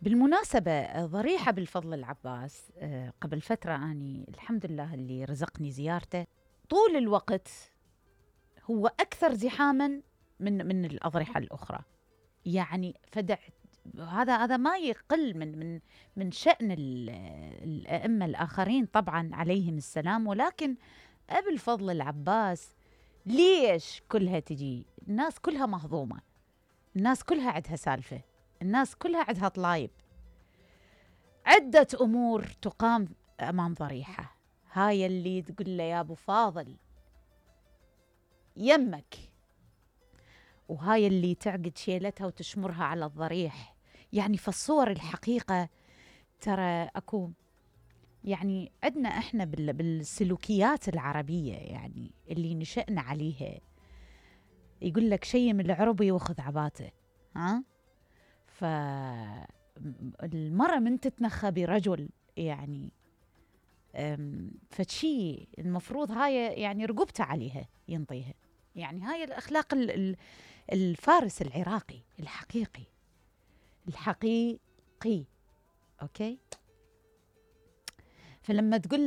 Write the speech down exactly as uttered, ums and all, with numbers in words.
بالمناسبة ضريحة بالفضل العباس قبل فترة أني الحمد لله اللي رزقني زيارته طول الوقت هو أكثر زحاما من من الأضرحة الأخرى. يعني فدع هذا هذا ما يقل من من من شأن الأئمة الآخرين طبعا عليهم السلام، ولكن أبي الفضل العباس ليش كلها تجي؟ الناس كلها مهضومة، الناس كلها عندها سالفة، الناس كلها عندها طلايب، عدة أمور تقام أمام ضريحة. هاي اللي تقول له يا أبو فاضل يمك، وهاي اللي تعقد شيلتها وتشمرها على الضريح. يعني في الصور الحقيقة ترى أكو يعني عندنا إحنا بالسلوكيات العربية يعني اللي نشأنا عليها، يقول لك شيء من العربي وخذ عباته. ها فالمرأة من تتنخى برجل يعني فشي المفروض هاي يعني رقبته عليها ينطيها. يعني هاي الأخلاق الفارس العراقي الحقيقي الحقيقي. أوكي، فلما تقول